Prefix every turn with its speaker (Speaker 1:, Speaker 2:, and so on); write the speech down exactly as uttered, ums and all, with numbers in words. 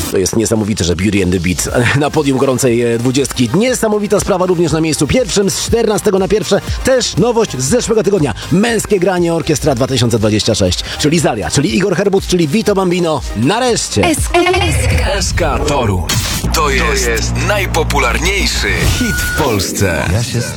Speaker 1: To jest niesamowite, że Beauty and the Beat na podium gorącej dwudziestki. Niesamowita sprawa również na miejscu pierwszym z czternastego na pierwsze. Też nowość z zeszłego tygodnia. Męskie granie Orkiestra dwa tysiące dwadzieścia sześć. Czyli Zalia, czyli Igor Herbut, czyli Vito Bambino. Nareszcie!
Speaker 2: S
Speaker 3: K Toru. To jest najpopularniejszy hit w Polsce.
Speaker 4: Ja się